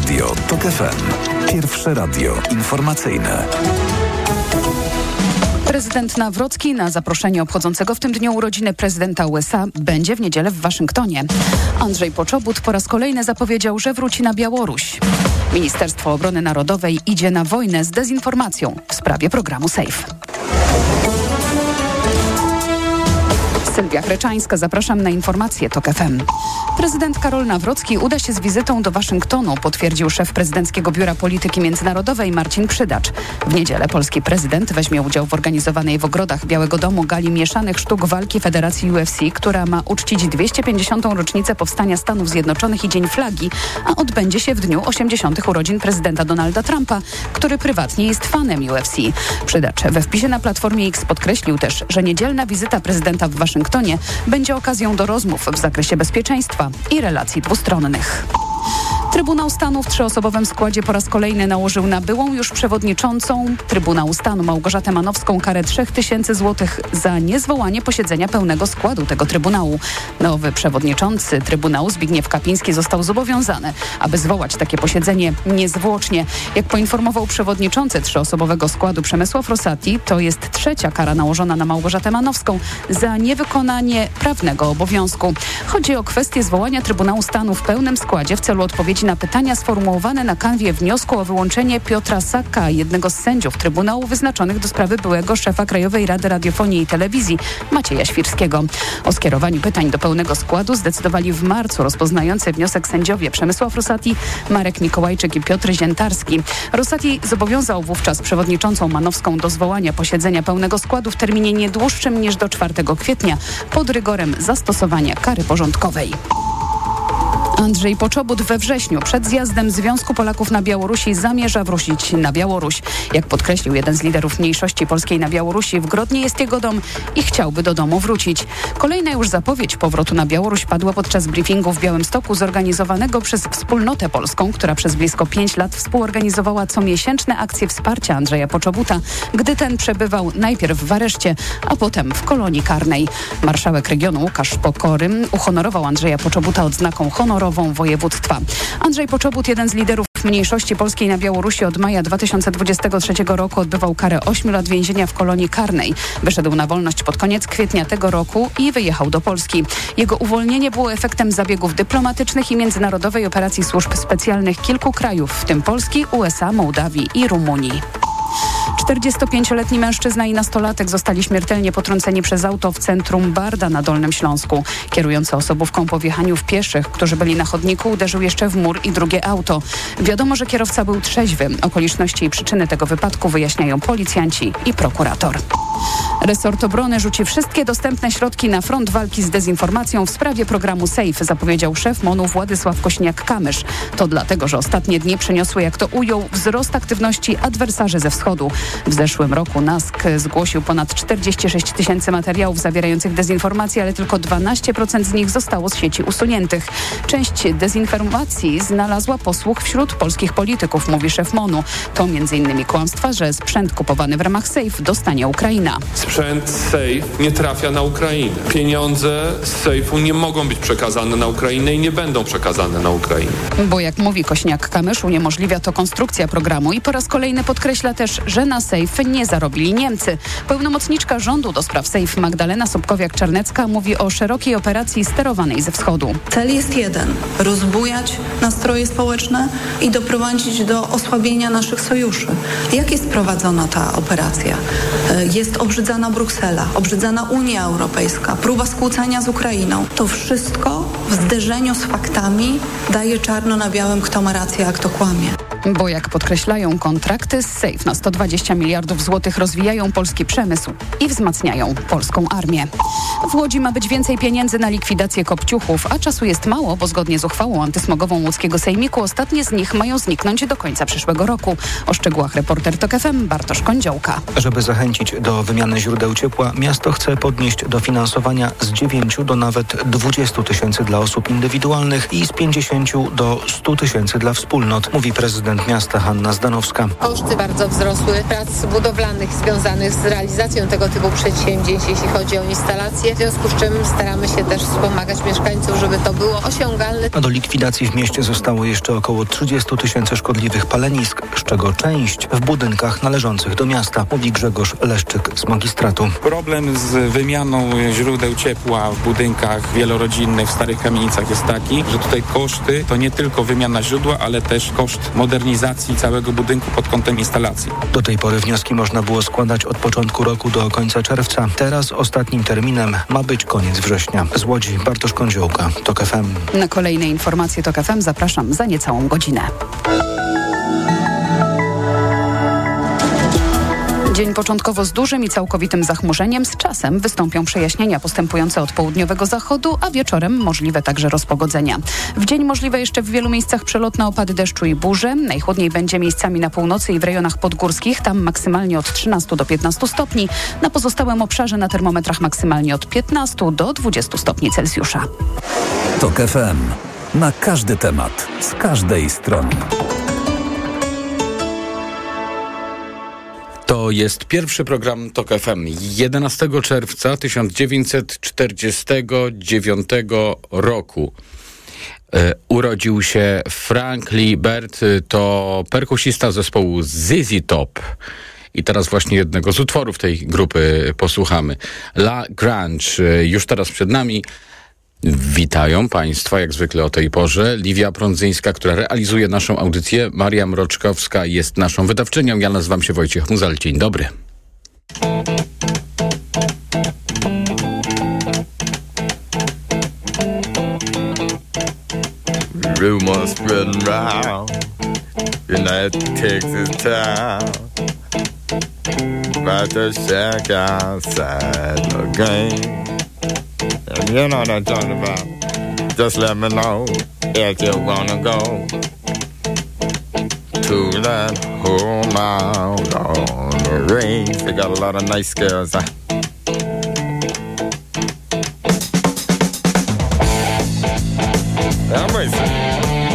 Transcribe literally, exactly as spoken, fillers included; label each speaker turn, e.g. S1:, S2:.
S1: Radio TOK F M. Pierwsze radio informacyjne.
S2: Prezydent Nawrocki na zaproszenie obchodzącego w tym dniu urodziny prezydenta U S A będzie w niedzielę w Waszyngtonie. Andrzej Poczobut po raz kolejny zapowiedział, że wróci na Białoruś. Ministerstwo Obrony Narodowej idzie na wojnę z dezinformacją w sprawie programu SAFE. Sylwia Chreczańska, zapraszam na informacje TOK F M. Prezydent Karol Nawrocki uda się z wizytą do Waszyngtonu, potwierdził szef Prezydenckiego Biura Polityki Międzynarodowej Marcin Przydacz. W niedzielę polski prezydent weźmie udział w organizowanej w ogrodach Białego Domu gali mieszanych sztuk walki Federacji U F C, która ma uczcić dwieście pięćdziesiątą rocznicę powstania Stanów Zjednoczonych i Dzień Flagi, a odbędzie się w dniu osiemdziesiątych urodzin prezydenta Donalda Trumpa, który prywatnie jest fanem U F C. Przydacz we wpisie na Platformie X podkreślił też, że niedzielna wizyta prezydenta w Waszyngtonie będzie okazją do rozmów w zakresie bezpieczeństwa i relacji dwustronnych. Trybunał Stanu w trzyosobowym składzie po raz kolejny nałożył na byłą już przewodniczącą Trybunału Stanu Małgorzatę Manowską karę trzech tysięcy złotych za niezwołanie posiedzenia pełnego składu tego Trybunału. Nowy przewodniczący Trybunału Zbigniew Kapiński został zobowiązany, aby zwołać takie posiedzenie niezwłocznie. Jak poinformował przewodniczący trzyosobowego składu Przemysław Rosati, to jest trzecia kara nałożona na Małgorzatę Manowską za niewykonanie prawnego obowiązku. Chodzi o kwestię zwołania Trybunału Stanu w pełnym składzie w celu odpowiedzi na pytania sformułowane na kanwie wniosku o wyłączenie Piotra Saka, jednego z sędziów Trybunału wyznaczonych do sprawy byłego szefa Krajowej Rady Radiofonii i Telewizji Macieja Świrskiego. O skierowaniu pytań do pełnego składu zdecydowali w marcu rozpoznający wniosek sędziowie Przemysław Rosati, Marek Mikołajczyk i Piotr Ziętarski. Rosati zobowiązał wówczas przewodniczącą Manowską do zwołania posiedzenia pełnego składu w terminie nie dłuższym niż do czwartego kwietnia pod rygorem zastosowania kary porządkowej. Andrzej Poczobut we wrześniu przed zjazdem Związku Polaków na Białorusi zamierza wrócić na Białoruś. Jak podkreślił jeden z liderów mniejszości polskiej na Białorusi, w Grodnie jest jego dom i chciałby do domu wrócić. Kolejna już zapowiedź powrotu na Białoruś padła podczas briefingu w Białymstoku zorganizowanego przez Wspólnotę Polską, która przez blisko pięć lat współorganizowała comiesięczne akcje wsparcia Andrzeja Poczobuta, gdy ten przebywał najpierw w areszcie, a potem w kolonii karnej. Marszałek regionu Łukasz Pokory uhonorował Andrzeja Poczobuta odznaką honorową województwa. Andrzej Poczobut, jeden z liderów mniejszości polskiej na Białorusi, od maja dwa tysiące dwudziestego trzeciego roku odbywał karę ośmiu lat więzienia w kolonii karnej. Wyszedł na wolność pod koniec kwietnia tego roku i wyjechał do Polski. Jego uwolnienie było efektem zabiegów dyplomatycznych i międzynarodowej operacji służb specjalnych kilku krajów, w tym Polski, U S A, Mołdawii i Rumunii. czterdziestopięcioletni mężczyzna i nastolatek zostali śmiertelnie potrąceni przez auto w centrum Barda na Dolnym Śląsku. Kierujący osobówką po wjechaniu w pieszych, którzy byli na chodniku, uderzył jeszcze w mur i drugie auto. Wiadomo, że kierowca był trzeźwy. Okoliczności i przyczyny tego wypadku wyjaśniają policjanci i prokurator. Resort Obrony rzuci wszystkie dostępne środki na front walki z dezinformacją w sprawie programu SAFE, zapowiedział szef MON-u Władysław Kośniak-Kamysz. To dlatego, że ostatnie dni przyniosły, jak to ujął, wzrost aktywności adwersarzy ze wschodu. W zeszłym roku NASK zgłosił ponad czterdzieści sześć tysięcy materiałów zawierających dezinformację, ale tylko dwanaście procent z nich zostało z sieci usuniętych. Część dezinformacji znalazła posłuch wśród polskich polityków, mówi szef MON-u. To między innymi kłamstwa, że sprzęt kupowany w ramach SAFE dostanie Ukraina.
S3: Sprzęt z SAFE nie trafia na Ukrainę. Pieniądze z SAFE-u nie mogą być przekazane na Ukrainę i nie będą przekazane na Ukrainę.
S2: Bo jak mówi Kośniak-Kamysz, uniemożliwia to konstrukcja programu i po raz kolejny podkreśla też, że na SAFE nie zarobili Niemcy. Pełnomocniczka rządu do spraw SAFE Magdalena Sobkowiak-Czarnecka mówi o szerokiej operacji sterowanej ze wschodu.
S4: Cel jest jeden: rozbujać nastroje społeczne i doprowadzić do osłabienia naszych sojuszy. Jak jest prowadzona ta operacja? Jest obrzydzana Bruksela, obrzydzana Unia Europejska, próba skłócenia z Ukrainą. To wszystko w zderzeniu z faktami daje czarno na białym, kto ma rację, a kto kłamie.
S2: Bo jak podkreślają, kontrakty z SAFE na sto dwadzieścia miliardów złotych rozwijają polski przemysł i wzmacniają polską armię. W Łodzi ma być więcej pieniędzy na likwidację kopciuchów, a czasu jest mało, bo zgodnie z uchwałą antysmogową łódzkiego sejmiku ostatnie z nich mają zniknąć do końca przyszłego roku. O szczegółach reporter TOK F M Bartosz Kądziołka.
S5: Żeby zachęcić do wymiany źródeł ciepła, miasto chce podnieść dofinansowania z dziewięciu do nawet dwudziestu tysięcy dla osób indywidualnych i z pięćdziesięciu do stu tysięcy dla wspólnot, mówi prezydent prezydent miasta Hanna Zdanowska.
S6: Koszty bardzo wzrosły prac budowlanych związanych z realizacją tego typu przedsięwzięć, jeśli chodzi o instalacje, w związku z czym staramy się też wspomagać mieszkańców, żeby to było osiągalne.
S5: A do likwidacji w mieście zostało jeszcze około trzydzieści tysięcy szkodliwych palenisk, z czego część w budynkach należących do miasta, mówi Grzegorz Leszczyk z magistratu.
S7: Problem z wymianą źródeł ciepła w budynkach wielorodzinnych w starych kamienicach jest taki, że tutaj koszty to nie tylko wymiana źródła, ale też koszt modernizacji całego budynku pod kątem instalacji.
S5: Do tej pory wnioski można było składać od początku roku do końca czerwca. Teraz ostatnim terminem ma być koniec września. Z Łodzi Bartosz Kądziołka, TOK F M.
S2: Na kolejne informacje TOK F M zapraszam za niecałą godzinę. Dzień początkowo z dużym i całkowitym zachmurzeniem. Z czasem wystąpią przejaśnienia postępujące od południowego zachodu, a wieczorem możliwe także rozpogodzenia. W dzień możliwe jeszcze w wielu miejscach przelotne opady deszczu i burze. Najchłodniej będzie miejscami na północy i w rejonach podgórskich. Tam maksymalnie od trzynastu do piętnastu stopni. Na pozostałym obszarze na termometrach maksymalnie od piętnastu do dwudziestu stopni Celsjusza.
S1: TOK F M. Na każdy temat. Z każdej strony.
S8: To jest pierwszy program TOK F M. jedenastego czerwca tysiąc dziewięćset czterdziestego dziewiątego roku e, urodził się Frank Lee Baird. To perkusista zespołu Z Z Top. I teraz właśnie jednego z utworów tej grupy posłuchamy. La Grange już teraz przed nami. Witają Państwa jak zwykle o tej porze. Liwia Prądzyńska, która realizuje naszą audycję. Maria Mroczkowska jest naszą wydawczynią. Ja nazywam się Wojciech Muzal. Dzień dobry.
S9: Rumors spreading round in that Texas town about the shack outside the game. And you know what I'm talking about. Just let me know if you wanna go to that home out on the range. They got a lot of nice girls. Huh?